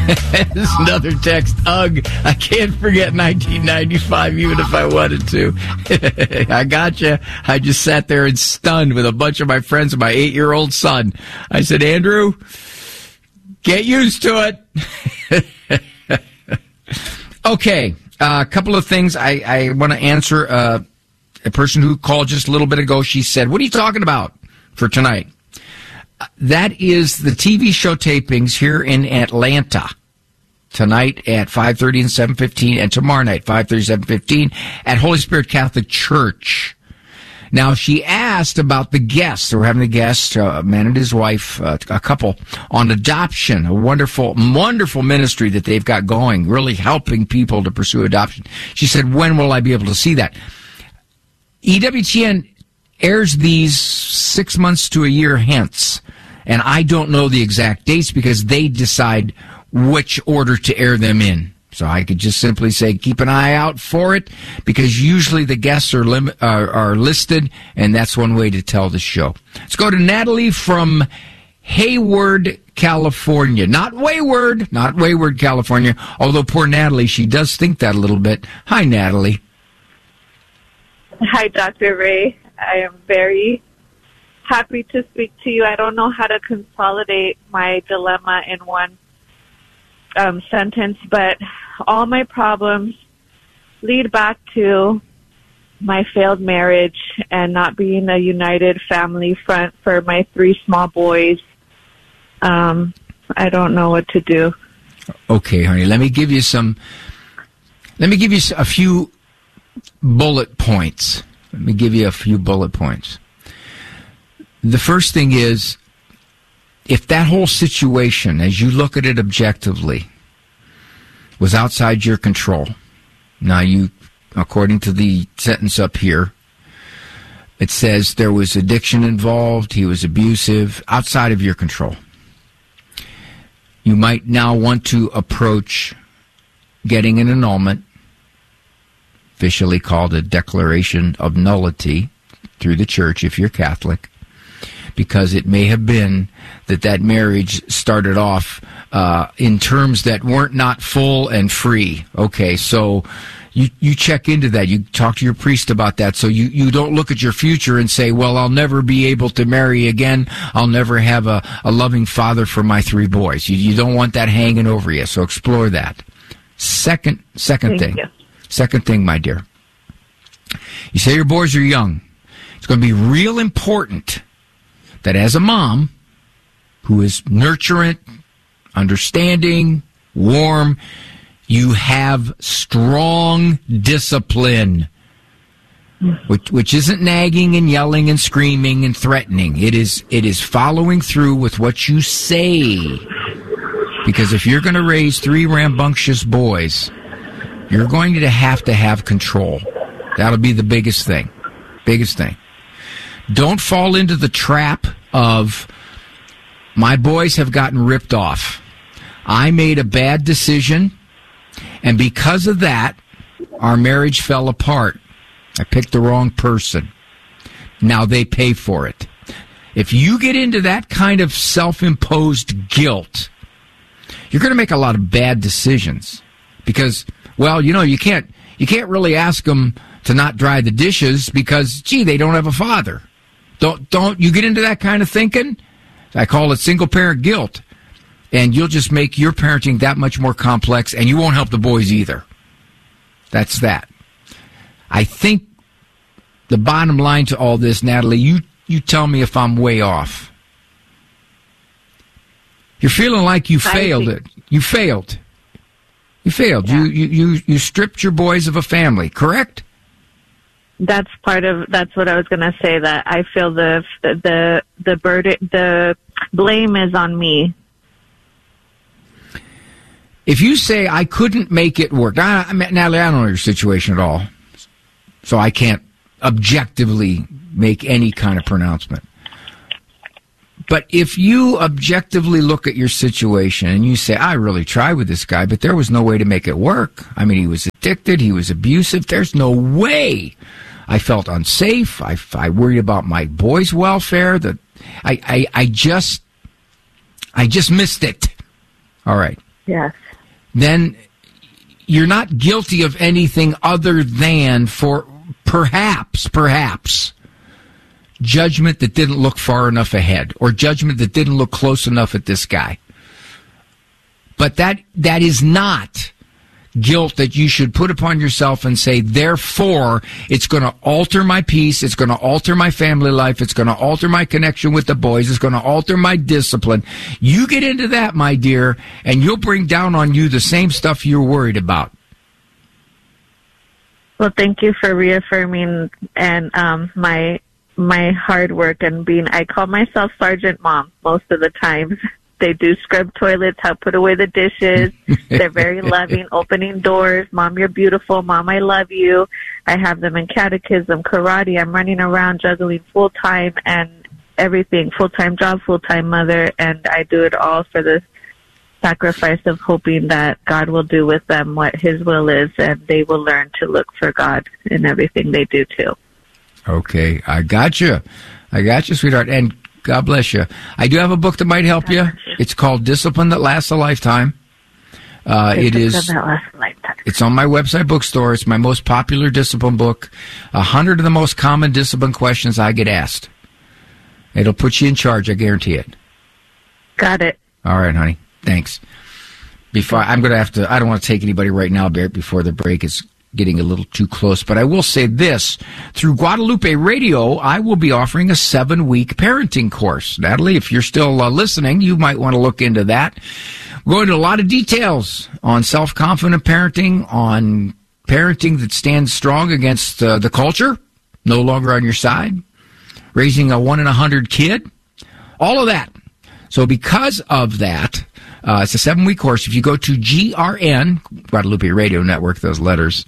There's another text. Ugh, I can't forget 1995 even if I wanted to. I gotcha. I just sat there and stunned with a bunch of my friends and my 8-year-old son. I said, Andrew, get used to it. Okay, a couple of things I want to answer. A person who called just a little bit ago, she said, what are you talking about for tonight? That is the TV show tapings here in Atlanta tonight at 5:30 and 7:15, and tomorrow night 5:30, 7:15 at Holy Spirit Catholic Church. Now, she asked about the guests. We're having a guest, a man and his wife, a couple, on adoption, a wonderful, wonderful ministry that they've got going, really helping people to pursue adoption. She said, when will I be able to see that? EWTN airs these 6 months to a year hence, and I don't know the exact dates because they decide which order to air them in. So I could just simply say keep an eye out for it, because usually the guests are listed, and that's one way to tell the show. Let's go to Natalie from Hayward, California. Not Wayward, California, although poor Natalie, she does think that a little bit. Hi, Natalie. Hi, Dr. Ray. I am very happy to speak to you. I don't know how to consolidate my dilemma in one sentence, but all my problems lead back to my failed marriage and not being a united family front for my 3 small boys. I don't know what to do. Okay, honey, let me give you a few bullet points. The first thing is, if that whole situation, as you look at it objectively, was outside your control, now you, according to the sentence up here, it says there was addiction involved, he was abusive, outside of your control. You might now want to approach getting an annulment, officially called a declaration of nullity through the church if you're Catholic, because it may have been that marriage started off in terms that weren't not full and free. Okay, so you check into that. You talk to your priest about that, so you don't look at your future and say, well, I'll never be able to marry again. I'll never have a loving father for my 3 boys. You don't want that hanging over you, so explore that. Second thing, my dear. You say your boys are young. It's going to be real important that as a mom who is nurturant, understanding, warm, you have strong discipline, which isn't nagging and yelling and screaming and threatening. It is following through with what you say. Because if you're going to raise 3 rambunctious boys, you're going to have control. That'll be the biggest thing. Don't fall into the trap of, my boys have gotten ripped off. I made a bad decision, and because of that, our marriage fell apart. I picked the wrong person. Now they pay for it. If you get into that kind of self-imposed guilt, you're going to make a lot of bad decisions. Because, well, you can't really ask them to not dry the dishes because, gee, they don't have a father. Don't you get into that kind of thinking? I call it single parent guilt. And you'll just make your parenting that much more complex, and you won't help the boys either. That's that. I think the bottom line to all this, Natalie, you tell me if I'm way off. You're feeling like you failed it. You failed. Yeah. You stripped your boys of a family, correct? That's what I was going to say, that I feel the burden, the blame is on me. If you say I couldn't make it work, Natalie, I don't know your situation at all, so I can't objectively make any kind of pronouncement. But if you objectively look at your situation and you say, I really tried with this guy, but there was no way to make it work. I mean, he was addicted, he was abusive, there's no way. I felt unsafe, I worried about my boys' welfare, I just missed it. All right. Yes. then you're not guilty of anything other than for perhaps judgment that didn't look far enough ahead, or judgment that didn't look close enough at this guy. But that is not guilt that you should put upon yourself and say, therefore, it's going to alter my peace, it's going to alter my family life, it's going to alter my connection with the boys, it's going to alter my discipline. You get into that, my dear, and you'll bring down on you the same stuff you're worried about. Well, thank you for reaffirming and my hard work and I call myself Sergeant Mom most of the times. They do scrub toilets, help put away the dishes. They're very loving, opening doors. Mom, you're beautiful. Mom, I love you. I have them in catechism, karate. I'm running around juggling full-time and everything, full-time job, full-time mother, and I do it all for the sacrifice of hoping that God will do with them what His will is, and they will learn to look for God in everything they do, too. Okay, I got you, sweetheart, and God bless you. I do have a book that might help you. It's called Discipline That Lasts a Lifetime. It's on my website bookstore. It's my most popular discipline book. 100 of the most common discipline questions I get asked. It'll put you in charge, I guarantee it. Got it. All right, honey. Thanks. I don't want to take anybody right now, Barrett, before the break is getting a little too close, but I will say this. Through Guadalupe Radio, I will be offering a 7-week parenting course. Natalie, if you're still listening, you might want to look into that. We're going into a lot of details on self-confident parenting, on parenting that stands strong against the culture, no longer on your side, raising a 1 in 100 kid, all of that. So because of that, it's a 7-week course. If you go to GRN, Guadalupe Radio Network, those letters,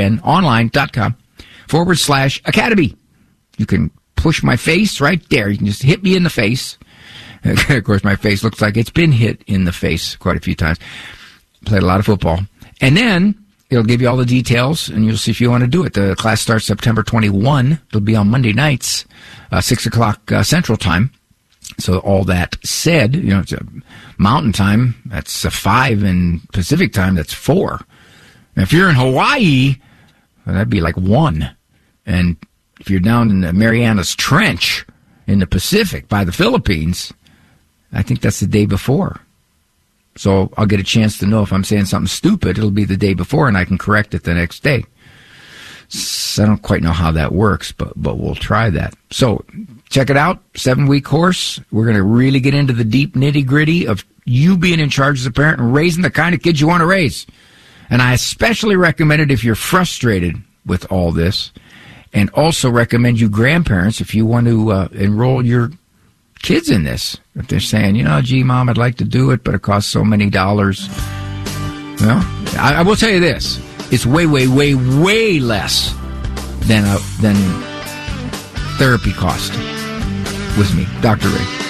grnonline.com/academy. You can push my face right there. You can just hit me in the face. Of course, my face looks like it's been hit in the face quite a few times. Played a lot of football. And then it'll give you all the details, and you'll see if you want to do it. The class starts September 21. It'll be on Monday nights, 6 o'clock Central Time. So all that said, it's a Mountain Time, that's a 5, and Pacific Time, that's 4. And if you're in Hawaii, well, that'd be like 1. And if you're down in the Marianas Trench in the Pacific by the Philippines, I think that's the day before. So I'll get a chance to know if I'm saying something stupid. It'll be the day before, and I can correct it the next day. So I don't quite know how that works, but we'll try that. So check it out, 7-week course. We're going to really get into the deep nitty-gritty of you being in charge as a parent and raising the kind of kids you want to raise. And I especially recommend it if you're frustrated with all this, and also recommend you grandparents if you want to enroll your kids in this. If they're saying, gee, Mom, I'd like to do it, but it costs so many dollars. Well, I will tell you this. It's way, way, way, way less than therapy cost with me, Dr. Ray.